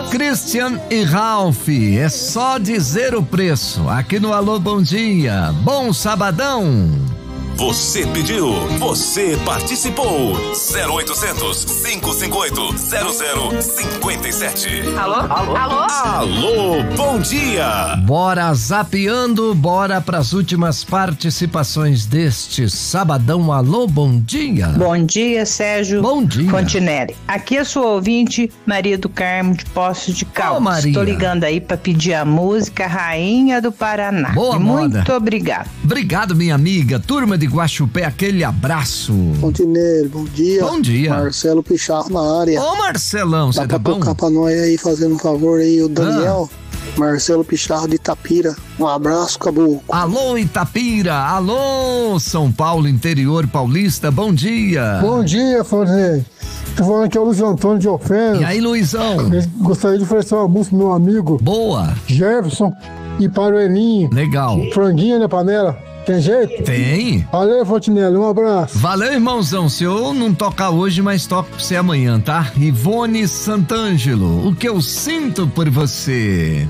Christian e Ralph, é só dizer o preço. Aqui no Alô Bom Dia. Bom sabadão. Você pediu, você participou. 0800 558 0057. Alô? Alô? Alô? Alô, bom dia. Bora zapeando, bora pras últimas participações deste sabadão. Alô, bom dia. Bom dia, Sérgio. Bom dia. Fontinelli. Aqui é sua ouvinte, Maria do Carmo de Poços de Caldas. Maria. Estou ligando aí para pedir a música Rainha do Paraná. Boa moda. Muito obrigado. Obrigado, minha amiga. Turma de Guaxupé, aquele abraço. Fontinelli, bom dia. Bom dia. Marcelo Picharro na área. Ô, Marcelão, você Dá tá pra bom? tocar pra nós aí, fazendo um favor aí, o Daniel. Marcelo Picharro de Itapira. Um abraço, Caboclo. Alô, Itapira. Alô, São Paulo, interior paulista. Bom dia. Bom dia, Fontinelli. Tô falando aqui é o Luiz Antônio de Ofenas. E aí, Luizão? Gostaria de oferecer uma música pro meu amigo Boa. Jefferson e para o Elinho. Legal. Franguinha na panela. Tem jeito? Tem. Valeu, Fontinelli. Um abraço. Valeu, irmãozão. Se eu não tocar hoje, mas toco pra você amanhã, tá? Ivone Santângelo, o que eu sinto por você.